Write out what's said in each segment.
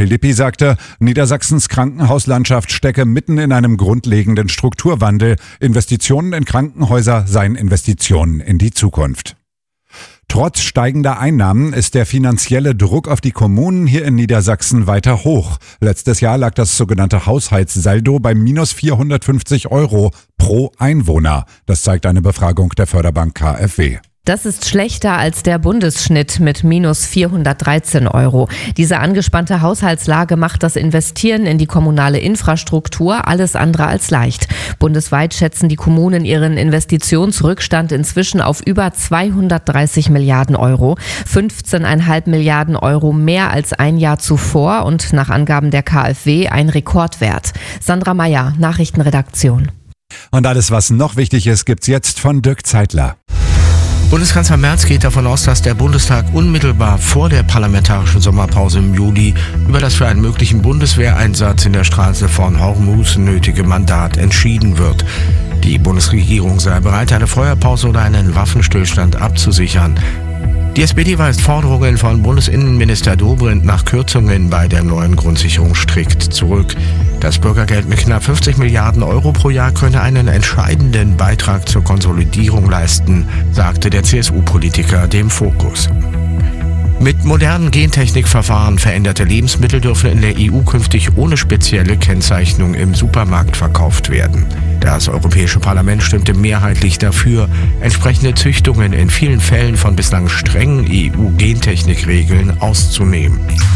Philippi sagte, Niedersachsens Krankenhauslandschaft stecke mitten in einem grundlegenden Strukturwandel. Investitionen in Krankenhäuser seien Investitionen in die Zukunft. Trotz steigender Einnahmen ist der finanzielle Druck auf die Kommunen hier in Niedersachsen weiter hoch. Letztes Jahr lag das sogenannte Haushaltssaldo bei minus 450 € pro Einwohner. Das zeigt eine Befragung der Förderbank KfW. Das ist schlechter als der Bundesschnitt mit minus 413 €. Diese angespannte Haushaltslage macht das Investieren in die kommunale Infrastruktur alles andere als leicht. Bundesweit schätzen die Kommunen ihren Investitionsrückstand inzwischen auf über 230 Milliarden €, 15,5 Milliarden € mehr als ein Jahr zuvor und nach Angaben der KfW ein Rekordwert. Sandra Meyer, Nachrichtenredaktion. Und alles, was noch wichtig ist, gibt's jetzt von Dirk Zeitler. Bundeskanzler Merz geht davon aus, dass der Bundestag unmittelbar vor der parlamentarischen Sommerpause im Juli über das für einen möglichen Bundeswehreinsatz in der Straße von Hormuz nötige Mandat entschieden wird. Die Bundesregierung sei bereit, eine Feuerpause oder einen Waffenstillstand abzusichern. Die SPD weist Forderungen von Bundesinnenminister Dobrindt nach Kürzungen bei der neuen Grundsicherung strikt zurück. Das Bürgergeld mit knapp 50 Milliarden € pro Jahr könne einen entscheidenden Beitrag zur Konsolidierung leisten, sagte der CSU-Politiker dem Fokus. Mit modernen Gentechnikverfahren veränderte Lebensmittel dürfen in der EU künftig ohne spezielle Kennzeichnung im Supermarkt verkauft werden. Das Europäische Parlament stimmte mehrheitlich dafür, entsprechende Züchtungen in vielen Fällen von bislang strengen EU-Gentechnikregeln auszunehmen.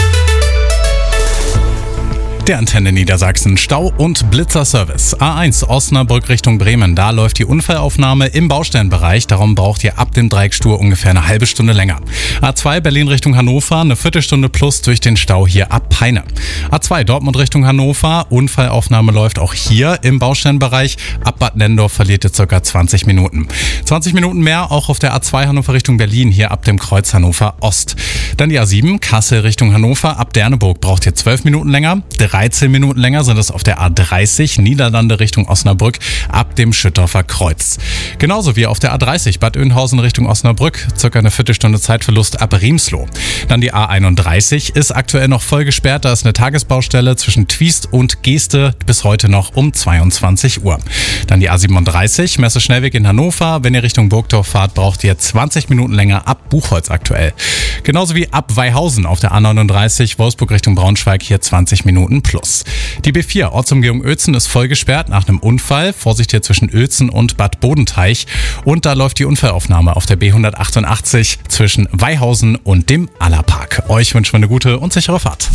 Der Antenne Niedersachsen Stau- und Blitzerservice. A1 Osnabrück Richtung Bremen. Da läuft die Unfallaufnahme im Baustellenbereich. Darum braucht ihr ab dem Dreieckstur ungefähr eine halbe Stunde länger. A2 Berlin Richtung Hannover. Eine Viertelstunde plus durch den Stau hier ab Peine. A2 Dortmund Richtung Hannover. Unfallaufnahme läuft auch hier im Baustellenbereich. Ab Bad Nendorf verliert ihr ca. 20 Minuten. 20 Minuten mehr auch auf der A2 Hannover Richtung Berlin. Hier ab dem Kreuz Hannover Ost. Dann die A7 Kassel Richtung Hannover. Ab Derneburg braucht ihr 12 Minuten länger. 13 Minuten länger sind es auf der A30 Niederlande Richtung Osnabrück ab dem Schüttorfer Kreuz. Genauso wie auf der A30 Bad Oeynhausen Richtung Osnabrück, circa eine Viertelstunde Zeitverlust ab Riemsloh. Dann die A31 ist aktuell noch voll gesperrt, da ist eine Tagesbaustelle zwischen Twiest und Geeste bis heute noch um 22 Uhr. Dann die A37 Messe-Schnellweg in Hannover, wenn ihr Richtung Burgdorf fahrt, braucht ihr 20 Minuten länger ab Buchholz aktuell. Genauso wie ab Weihausen auf der A39 Wolfsburg Richtung Braunschweig, hier 20 Minuten plus. Die B4 Ortsumgehung Uelzen ist voll gesperrt nach einem Unfall. Vorsicht hier zwischen Uelzen und Bad Bodenteich. Und da läuft die Unfallaufnahme auf der B188 zwischen Weihausen und dem Allerpark. Euch wünschen wir eine gute und sichere Fahrt.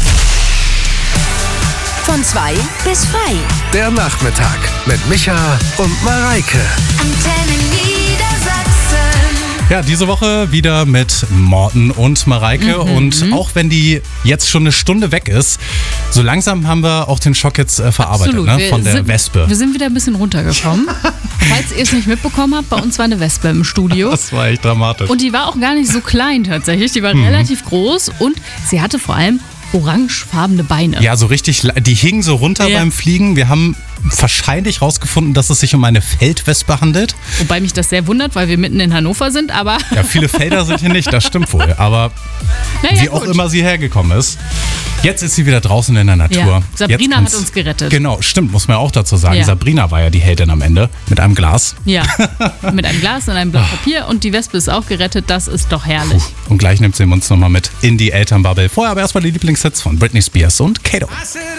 Von 2 bis frei. Der Nachmittag mit Micha und Mareike. Antenne Niedersachsen. Ja, diese Woche wieder mit Morten und Mareike. Und auch wenn die jetzt schon eine Stunde weg ist, so langsam haben wir auch den Schock jetzt verarbeitet, ne? Von der Wespe. Wir sind wieder ein bisschen runtergekommen. Falls ihr es nicht mitbekommen habt, bei uns war eine Wespe im Studio. Das war echt dramatisch. Und die war auch gar nicht so klein tatsächlich. Die war relativ groß und sie hatte vor allem orangefarbene Beine. Ja, so richtig, die hingen so runter beim Fliegen. Wir haben wahrscheinlich rausgefunden, dass es sich um eine Feldwespe handelt. Wobei mich das sehr wundert, weil wir mitten in Hannover sind, aber... Ja, viele Felder sind hier nicht, das stimmt wohl. Aber wie auch immer sie hergekommen ist. Jetzt ist sie wieder draußen in der Natur. Ja, Sabrina hat uns gerettet. Genau, stimmt, muss man auch dazu sagen. Ja. Sabrina war ja die Heldin am Ende mit einem Glas. Ja, mit einem Glas und einem Blatt Papier und die Wespe ist auch gerettet. Das ist doch herrlich. Und gleich nimmt sie uns nochmal mit in die Elternbubble. Vorher aber erstmal die Lieblingshits von Britney Spears und Kato.